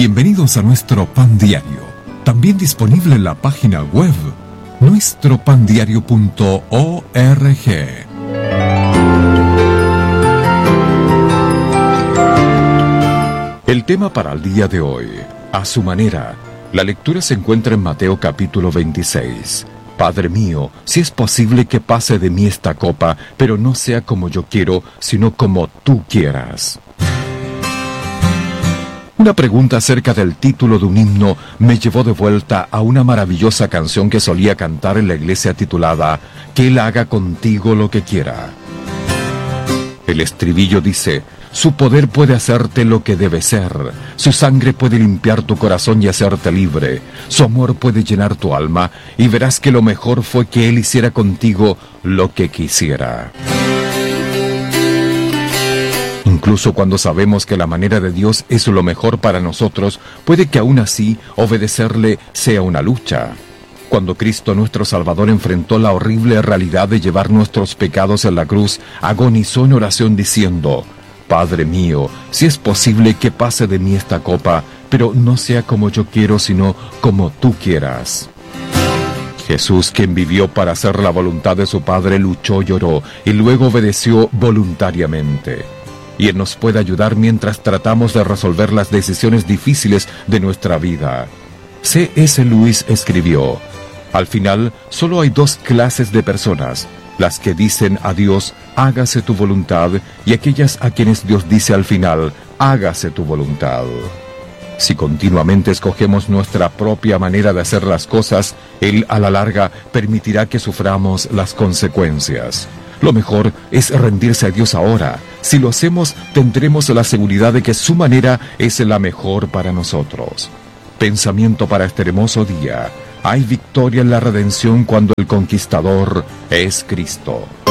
Bienvenidos a nuestro Pan Diario, también disponible en la página web nuestropandiario.org. El tema para el día de hoy, a su manera. La lectura se encuentra en Mateo capítulo 26. Padre mío, si es posible que pase de mí esta copa, pero no sea como yo quiero, sino como tú quieras. Una pregunta acerca del título de un himno me llevó de vuelta a una maravillosa canción que solía cantar en la iglesia titulada Que Él haga contigo lo que quiera. El estribillo dice: su poder puede hacerte lo que debe ser, su sangre puede limpiar tu corazón y hacerte libre, su amor puede llenar tu alma, y verás que lo mejor fue que Él hiciera contigo lo que quisiera. Incluso cuando sabemos que la manera de Dios es lo mejor para nosotros, puede que aún así obedecerle sea una lucha. Cuando Cristo nuestro Salvador enfrentó la horrible realidad de llevar nuestros pecados en la cruz, agonizó en oración diciendo: Padre mío, si es posible que pase de mí esta copa, pero no sea como yo quiero, sino como tú quieras. Jesús, quien vivió para hacer la voluntad de su Padre, luchó y oró, y luego obedeció voluntariamente. Y Él nos puede ayudar mientras tratamos de resolver las decisiones difíciles de nuestra vida. C.S. Lewis escribió: al final, solo hay dos clases de personas: las que dicen a Dios, hágase tu voluntad, y aquellas a quienes Dios dice al final, hágase tu voluntad. Si continuamente escogemos nuestra propia manera de hacer las cosas, Él a la larga permitirá que suframos las consecuencias. Lo mejor es rendirse a Dios ahora. Si lo hacemos, tendremos la seguridad de que su manera es la mejor para nosotros. Pensamiento para este hermoso día: hay victoria en la redención cuando el conquistador es Cristo.